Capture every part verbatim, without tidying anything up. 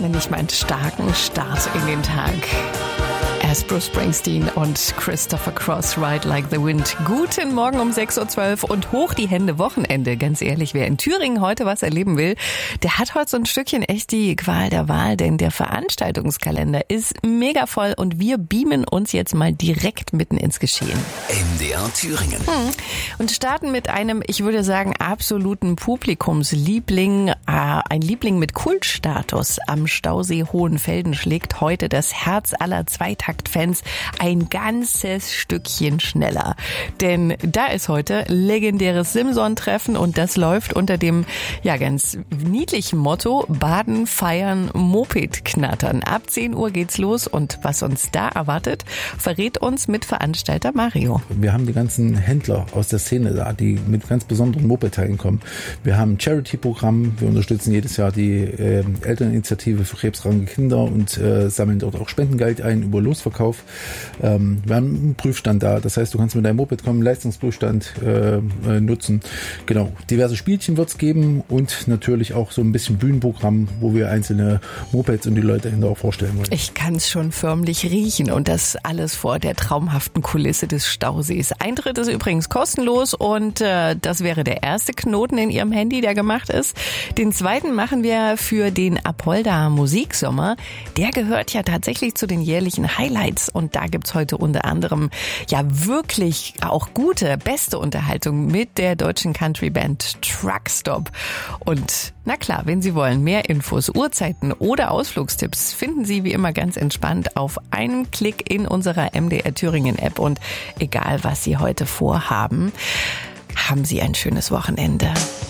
nenne ich meinen starken Start in den Tag. Erst Bruce Springsteen und Christopher Cross, Ride Like the Wind. Guten Morgen um sechs Uhr zwölf und hoch die Hände, Wochenende. Ganz ehrlich, wer in Thüringen heute was erleben will, der hat heute so ein Stückchen echt die Qual der Wahl, denn der Veranstaltungskalender ist mega voll und wir beamen uns jetzt mal direkt mitten ins Geschehen. M D R Thüringen. Hm. Und starten mit einem, ich würde sagen, absoluten Publikumsliebling. Äh, ein Liebling mit Kultstatus. Am Stausee Hohenfelden schlägt heute das Herz aller Zweitakt Fans ein ganzes Stückchen schneller. Denn da ist heute legendäres Simson-Treffen und das läuft unter dem ja ganz niedlichen Motto Baden, Feiern, Moped knattern. Ab zehn Uhr geht's los und was uns da erwartet, verrät uns Mitveranstalter Mario. Wir haben die ganzen Händler aus der Szene da, die mit ganz besonderen Moped-Teilen kommen. Wir haben ein Charity-Programm, wir unterstützen jedes Jahr die äh, Elterninitiative für krebskranke Kinder und äh, sammeln dort auch Spendengeld ein über Losverkauf. Ähm, wir haben einen Prüfstand da, das heißt, du kannst mit deinem Moped kommen, Leistungsprüfstand äh, äh, nutzen. Genau, diverse Spielchen wird es geben und natürlich auch so ein bisschen Bühnenprogramm, wo wir einzelne Mopeds und die Leute dahinter auch vorstellen wollen. Ich kann es schon förmlich riechen und das alles vor der traumhaften Kulisse des Stausees. Eintritt ist übrigens kostenlos und äh, das wäre der erste Knoten in Ihrem Handy, der gemacht ist. Den zweiten machen wir für den Apolda Musiksommer. Der gehört ja tatsächlich zu den jährlichen Highlights und da gibt's heute unter anderem ja wirklich auch gute, beste Unterhaltung mit der deutschen Countryband Truckstop. Und na klar, wenn Sie wollen, mehr Infos, Uhrzeiten oder Ausflugstipps finden Sie wie immer ganz entspannt auf einen Klick in unserer M D R Thüringen App und egal was Sie heute vorhaben, haben Sie ein schönes Wochenende.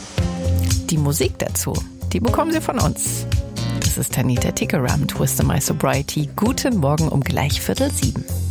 Die Musik dazu, die bekommen Sie von uns. Das ist Tanita Tikaram, Twister My Sobriety. Guten Morgen um gleich Viertel sieben.